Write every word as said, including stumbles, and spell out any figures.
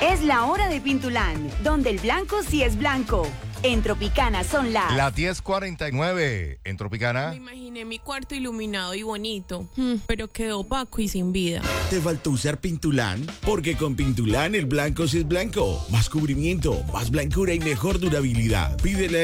Es la hora de Pintulán, donde el blanco sí es blanco. En Tropicana son las... Las diez cuarenta y nueve en Tropicana. Me imaginé mi cuarto iluminado y bonito, hmm, pero quedó opaco y sin vida. ¿Te faltó usar Pintulán? Porque con Pintulán el blanco sí es blanco. Más cubrimiento, más blancura y mejor durabilidad. Pídele